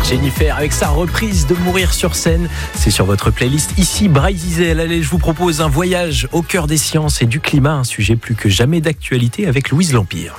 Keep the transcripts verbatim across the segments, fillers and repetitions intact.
Jennifer avec sa reprise de Mourir sur scène. C'est sur votre playlist ici, Breizizel. Allez, je vous propose un voyage au cœur des sciences et du climat, un sujet plus que jamais d'actualité avec Louise Lampire.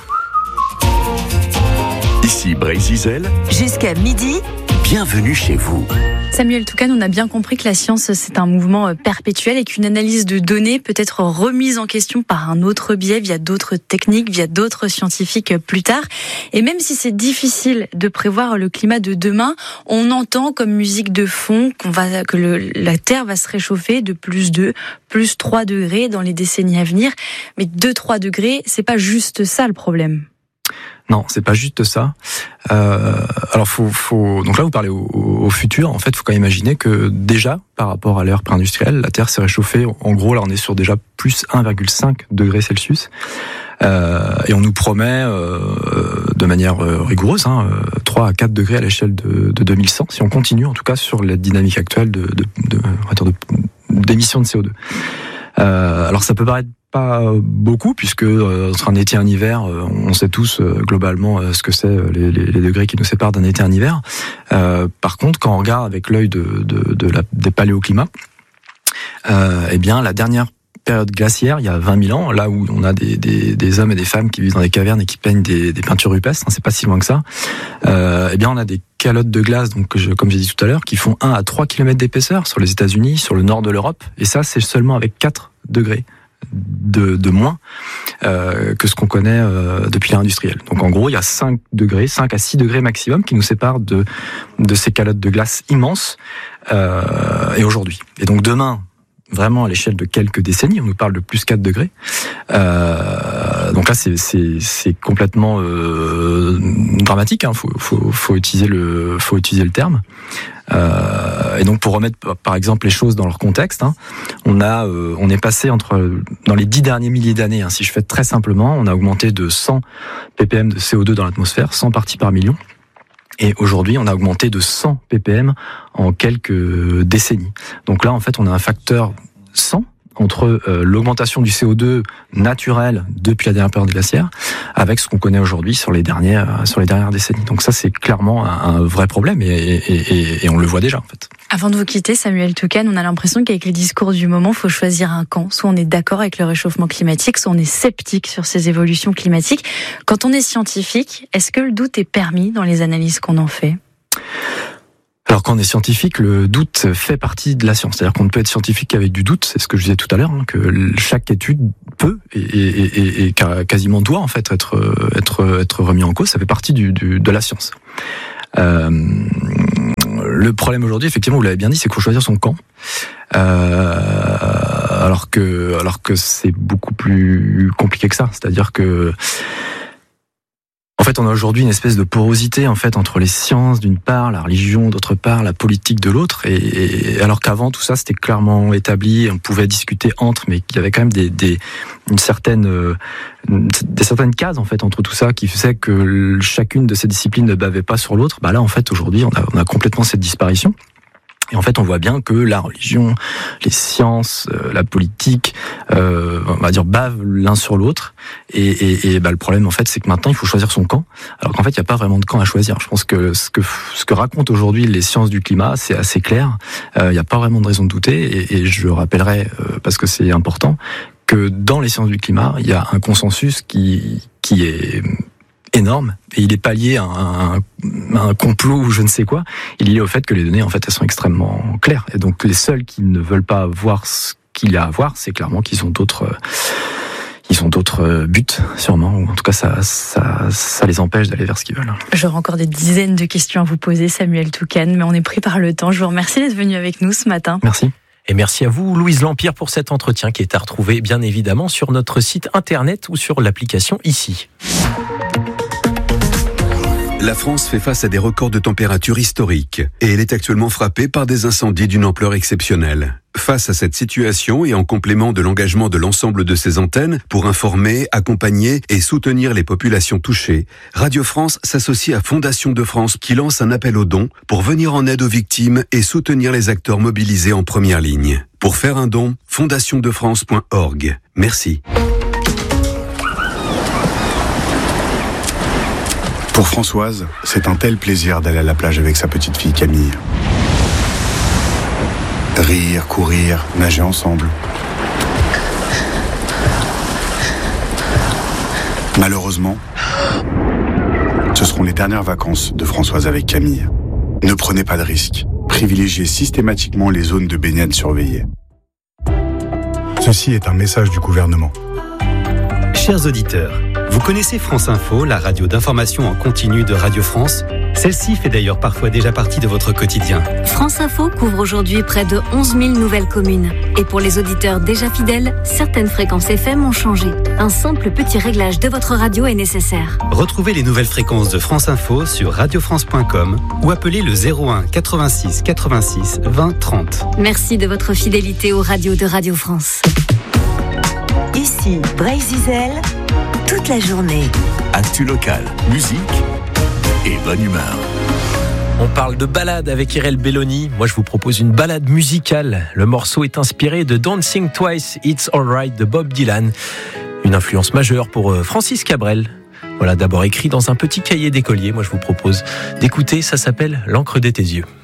Ici Breizizel. Jusqu'à midi. Bienvenue chez vous. Samuel Toucan, on a bien compris que la science, c'est un mouvement perpétuel et qu'une analyse de données peut être remise en question par un autre biais, via d'autres techniques, via d'autres scientifiques plus tard. Et même si c'est difficile de prévoir le climat de demain, on entend comme musique de fond qu'on va, que le, la Terre va se réchauffer de plus deux, plus trois degrés dans les décennies à venir. Mais deux, trois degrés, c'est pas juste ça le problème. Non, c'est pas juste ça. Euh, alors, faut, faut. Donc là, vous parlez au, au futur. En fait, faut quand même imaginer que déjà, par rapport à l'ère pré-industrielle, la Terre s'est réchauffée. En gros, là, on est sur déjà plus un virgule cinq degrés Celsius. Euh, et on nous promet, euh, de manière rigoureuse, hein, trois à quatre degrés à l'échelle de, de deux mille cent, si on continue, en tout cas, sur la dynamique actuelle de, de, de, de, de d'émissions de C O deux. Euh, alors, ça peut paraître pas beaucoup, puisque euh, entre un été et un hiver, euh, on sait tous euh, globalement euh, ce que c'est euh, les, les, les degrés qui nous séparent d'un été et un hiver. Euh, par contre, quand on regarde avec l'œil de, de, de la, des paléoclimats, euh, eh bien la dernière période glaciaire, il y a vingt mille ans, là où on a des, des, des hommes et des femmes qui vivent dans des cavernes et qui peignent des, des peintures rupestres, hein, c'est pas si loin que ça. Euh, eh bien, on a des calottes de glace, donc je, comme j'ai dit tout à l'heure, qui font un à trois kilomètres d'épaisseur sur les États-Unis, sur le nord de l'Europe, et ça, c'est seulement avec quatre degrés. De, de moins euh, que ce qu'on connaît euh, depuis l'ère industrielle. Donc en gros, il y a cinq degrés, cinq à six degrés maximum qui nous séparent de, de ces calottes de glace immenses euh, et aujourd'hui. Et donc demain, vraiment à l'échelle de quelques décennies, on nous parle de plus quatre degrés. Euh, donc là, c'est, c'est, c'est complètement euh, dramatique. Hein. Faut, faut, faut utiliser le, faut utiliser le terme. Euh, et donc pour remettre par exemple les choses dans leur contexte, hein, on a, euh, on est passé entre dans les dix derniers milliers d'années. Hein, si je fais très simplement, on a augmenté de cent ppm de C O deux dans l'atmosphère, cent parties par million. Et aujourd'hui, on a augmenté de cent ppm en quelques décennies. Donc là, en fait, on a un facteur cent entre euh, l'augmentation du C O deux naturel depuis la dernière période glaciaire avec ce qu'on connaît aujourd'hui sur les dernières sur les dernières décennies. Donc ça, c'est clairement un, un vrai problème et, et, et, et on le voit déjà en fait. Avant de vous quitter, Samuel Toucan, on a l'impression qu'avec les discours du moment, il faut choisir un camp. Soit on est d'accord avec le réchauffement climatique, soit on est sceptique sur ces évolutions climatiques. Quand on est scientifique, est-ce que le doute est permis dans les analyses qu'on en fait ? Alors quand on est scientifique, le doute fait partie de la science. C'est-à-dire qu'on ne peut être scientifique qu'avec du doute. C'est ce que je disais tout à l'heure, hein, que chaque étude peut et, et, et, et quasiment doit en fait être être être remis en cause. Ça fait partie du, du de la science. Euh, le problème aujourd'hui, effectivement, vous l'avez bien dit, c'est qu'il faut choisir son camp. Euh, alors que alors que c'est beaucoup plus compliqué que ça. C'est-à-dire que en fait, on a aujourd'hui une espèce de porosité en fait entre les sciences d'une part, la religion d'autre part, la politique de l'autre. Et, et alors qu'avant tout ça, c'était clairement établi, on pouvait discuter entre, mais il y avait quand même des, des une certaine euh, des certaines cases en fait entre tout ça qui faisait que chacune de ces disciplines ne bavait pas sur l'autre. Bah là, en fait, aujourd'hui, on a, on a complètement cette disparition. Et en fait, on voit bien que la religion, les sciences, euh, la politique, euh, on va dire, bavent l'un sur l'autre. Et, et, et bah, le problème, en fait, c'est que maintenant, il faut choisir son camp. Alors qu'en fait, il n'y a pas vraiment de camp à choisir. Je pense que ce que ce que racontent aujourd'hui les sciences du climat, c'est assez clair. Euh, il n'y a pas vraiment de raison de douter. Et, et je rappellerai, euh, parce que c'est important, que dans les sciences du climat, il y a un consensus qui qui est énorme, et il est pas lié à un, à un complot ou je ne sais quoi, il est lié au fait que les données, en fait, elles sont extrêmement claires. Et donc, les seuls qui ne veulent pas voir ce qu'il y a à voir, c'est clairement qu'ils ont d'autres, ils ont d'autres buts, sûrement, ou en tout cas, ça, ça, ça les empêche d'aller vers ce qu'ils veulent. J'aurais encore des dizaines de questions à vous poser, Samuel Toucan, mais on est pris par le temps. Je vous remercie d'être venu avec nous ce matin. Merci. Et merci à vous, Louise Lampire, pour cet entretien qui est à retrouver, bien évidemment, sur notre site internet ou sur l'application ici. La France fait face à des records de température historiques et elle est actuellement frappée par des incendies d'une ampleur exceptionnelle. Face à cette situation et en complément de l'engagement de l'ensemble de ses antennes pour informer, accompagner et soutenir les populations touchées, Radio France s'associe à Fondation de France qui lance un appel aux dons pour venir en aide aux victimes et soutenir les acteurs mobilisés en première ligne. Pour faire un don, fondation de france point org. Merci. Pour Françoise, c'est un tel plaisir d'aller à la plage avec sa petite fille Camille. Rire, courir, nager ensemble. Malheureusement, ce seront les dernières vacances de Françoise avec Camille. Ne prenez pas de risques. Privilégiez systématiquement les zones de baignade surveillées. Ceci est un message du gouvernement. Chers auditeurs, vous connaissez France Info, la radio d'information en continu de Radio France ? Celle-ci fait d'ailleurs parfois déjà partie de votre quotidien. France Info couvre aujourd'hui près de onze mille nouvelles communes. Et pour les auditeurs déjà fidèles, certaines fréquences F M ont changé. Un simple petit réglage de votre radio est nécessaire. Retrouvez les nouvelles fréquences de France Info sur radio france point com ou appelez le zéro un quatre-vingt-six quatre-vingt-six vingt trente. Merci de votre fidélité aux radios de Radio France. Ici, Bray-Zizel, toute la journée. Actu local, musique et bonne humeur. On parle de balade avec Irel Belloni. Moi, je vous propose une balade musicale. Le morceau est inspiré de Don't Think Twice, It's Alright de Bob Dylan. Une influence majeure pour Francis Cabrel. Voilà, d'abord écrit dans un petit cahier d'écolier. Moi, je vous propose d'écouter. Ça s'appelle L'encre de tes yeux.